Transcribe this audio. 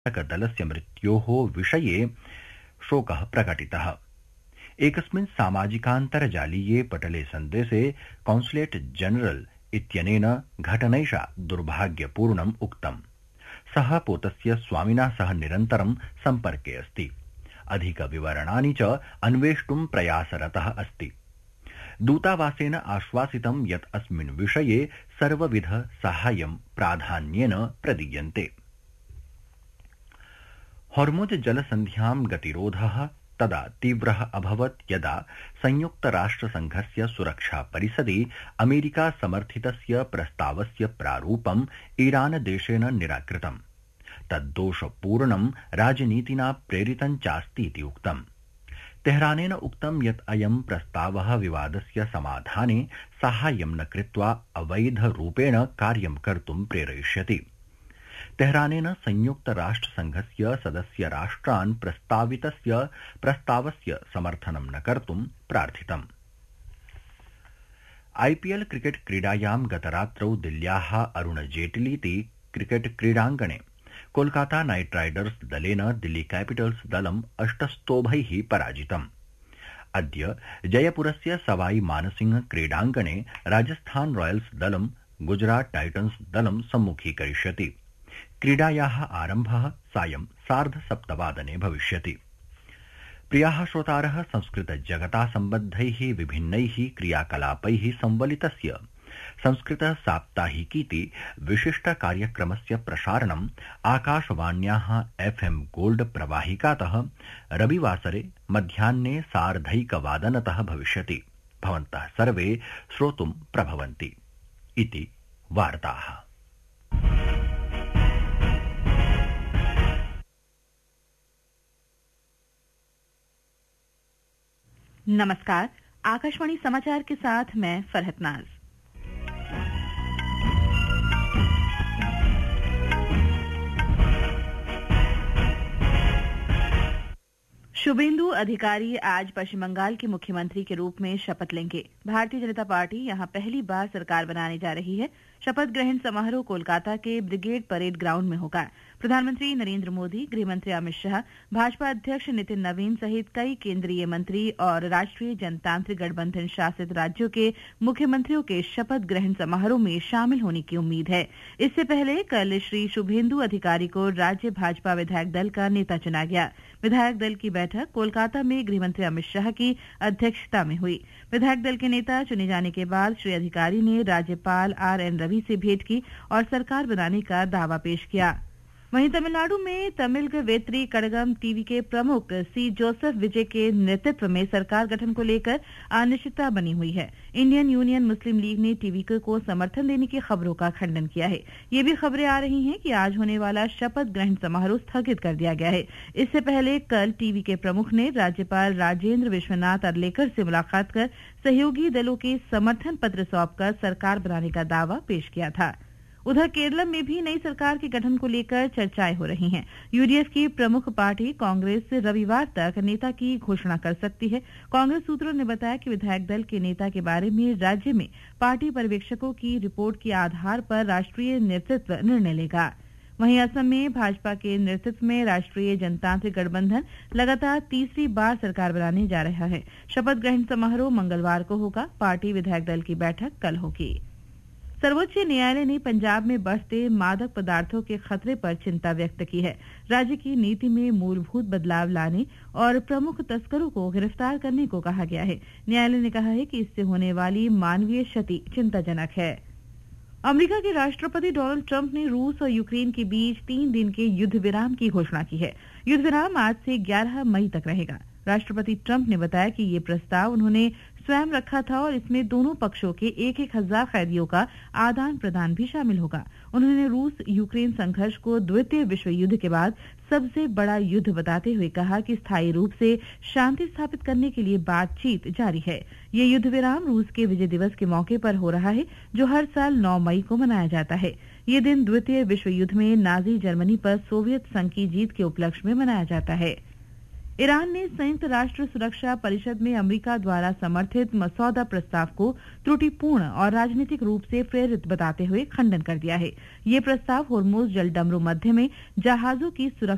दलस्य मृत्योः विषये शोकः प्रकटितः। एकस्मिन् सामाजिकान्तर्जालीये पटले सन्देशे कॉन्सुलेट जनरल इत्यनेन घटनैषा दुर्भाग्यपूर्णम् उक्तम्। सः पोतस्य स्वामिना सह निरन्तरं सम्पर्के अस्ति। अधिकविवरणानि च अन्वेष्टुं प्रयासरतः अस्ति। दूतावासेन आश्वासितं यत् अस्मिन् विषये सर्वविध साहाय्यं प्राधान्येन प्रदीयन्ते। हॉर्मुज़ जलसन्ध्यां गतिरोधः तदा तीव्रः अभवत् यदा संयुक्तराष्ट्रसंघस्य सुरक्षा परिषदि अमेरिका समर्थितस्य प्रस्तावस्य प्रारूपम् ईरान देशेन निराकृतम्। तद्दोषपूर्णं राजनीतिना प्रेरितं चास्तीति उक्तम्। तेहरानेन उक्तं यत् अयं प्रस्तावः विवादस्य समाधाने साहाय्यं न कृत्वा अवैधरूपेण कार्यं कर्तुं प्रेरयिष्यति। तेहरानेन संयुक्तराष्ट्रसंघस्य सदस्यराष्ट्रान् प्रस्तावस्य समर्थनं न कर्तुं प्रार्थितम्। आईपीएल क्रिकेट क्रीडायां गतरात्रौ दिल्ल्याः अरुण जेटलीति क्रिकेट क्रीडाङ्गणे कोलकाता नाइट राइडर्स दलेन दिल्ली कैपिटल्स दलम् 8 पराजितम्। अद्य जयपुरस्य सवाई मानसिंह क्रीडाङ्गणे राजस्थान रॉयल्स दलं गुजरात टाइटन्स दलं सम्मुखीकरिष्यति। क्रीडायाः आरम्भः सायं 7:30 भविष्यति। प्रियाः श्रोतारः, संस्कृतजगता सम्बद्धैः विभिन्नैः क्रियाकलापैः संवलितस्य संस्कृत साप्ताहिकीति विशिष्टकार्यक्रमस्य प्रसारणम् आकाशवाण्याः FM गोल्ड प्रवाहिकातः रविवासरे मध्याह्ने 1:30 भविष्यति। भवन्तः सर्वे श्रोतुं प्रभवन्ति इति वार्ताः। नमस्कार, आकाशवाणी समाचार के साथ मैं फरहत नाज। शुभेंदु अधिकारी आज पश्चिम बंगाल के मुख्यमंत्री के रूप में शपथ लेंगे। भारतीय जनता पार्टी यहां पहली बार सरकार बनाने जा रही है। शपथ ग्रहण समारोह कोलकाता के ब्रिगेड परेड ग्राउंड में होगा। प्रधानमंत्री नरेंद्र मोदी, गृहमंत्री अमित शाह, भाजपा अध्यक्ष नितिन नवीन सहित कई केंद्रीय मंत्री और राष्ट्रीय जनतांत्रिक गठबंधन शासित राज्यों के मुख्यमंत्रियों के शपथ ग्रहण समारोह में शामिल होने की उम्मीद है। इससे पहले कल श्री शुभेंदु अधिकारी को राज्य भाजपा विधायक दल का नेता चुना गया। विधायक दल की बैठक कोलकाता में गृहमंत्री अमित शाह की अध्यक्षता में हुई। विधायक दल के नेता चुने जाने के बाद श्री अधिकारी ने राज्यपाल RN रवि से भेंट की और सरकार बनाने का दावा पेश किया। वहीं तमिलनाडु में तमिल वेत्री कड़गम टीवी के प्रमुख सी जोसेफ विजय के नेतृत्व में सरकार गठन को लेकर अनिश्चितता बनी हुई है। इंडियन यूनियन मुस्लिम लीग ने टीवीके को समर्थन देने की खबरों का खंडन किया है। ये भी खबरें आ रही हैं कि आज होने वाला शपथ ग्रहण समारोह स्थगित कर दिया गया है। इससे पहले कल टीवीके प्रमुख ने राज्यपाल राजेंद्र विश्वनाथ अर्लेकर से मुलाकात कर सहयोगी दलों के समर्थन पत्र सौंपकर सरकार बनाने का दावा पेश किया था। उधर केरल में भी नई सरकार के गठन को लेकर चर्चाएं हो रही हैं। यूडीएफ की प्रमुख पार्टी कांग्रेस रविवार तक नेता की घोषणा कर सकती है। कांग्रेस सूत्रों ने बताया कि विधायक दल के नेता के बारे में राज्य में पार्टी पर्यवेक्षकों की रिपोर्ट के आधार पर राष्ट्रीय नेतृत्व निर्णय लेगा। वहीं असम में भाजपा के नेतृत्व में राष्ट्रीय जनतांत्रिक गठबंधन लगातार तीसरी बार सरकार बनाने जा रहा है। शपथ ग्रहण समारोह मंगलवार को होगा। पार्टी विधायक दल की बैठक कल होगी। सर्वोच्च न्यायालय ने पंजाब में बढ़ते मादक पदार्थों के खतरे पर चिंता व्यक्त की है। राज्य की नीति में मूलभूत बदलाव लाने और प्रमुख तस्करों को गिरफ्तार करने को कहा गया है। न्यायालय ने कहा है कि इससे होने वाली मानवीय क्षति चिंताजनक है। अमेरिका के राष्ट्रपति डोनाल्ड ट्रंप ने रूस और यूक्रेन के बीच 3 दिन के युद्ध विराम की घोषणा की है। युद्ध विराम आज से 11 मई तक रहेगा। राष्ट्रपति ट्रंप ने बताया कि ये प्रस्ताव उन्होंने स्वयं रखा था और इसमें दोनों पक्षों के 1,000 कैदियों का आदान प्रदान भी शामिल होगा। उन्होंने रूस यूक्रेन संघर्ष को द्वितीय विश्व युद्ध के बाद सबसे बड़ा युद्ध बताते हुए कहा कि स्थायी रूप से शांति स्थापित करने के लिए बातचीत जारी है। ये युद्ध विराम रूस के विजय दिवस के मौके पर हो रहा है, जो हर साल 9 मई को मनाया जाता है। ये दिन द्वितीय विश्व युद्ध में नाजी जर्मनी पर सोवियत संघ की जीत के उपलक्ष्य में मनाया जाता है। ईरान ने संयुक्त राष्ट्र सुरक्षा परिषद में अमेरिका द्वारा समर्थित मसौदा प्रस्ताव को त्रुटिपूर्ण और राजनीतिक रूप से प्रेरित बताते हुए खंडन कर दिया है। ये प्रस्ताव होर्मुज जलडमरू मध्य में जहाजों की सुरक्षा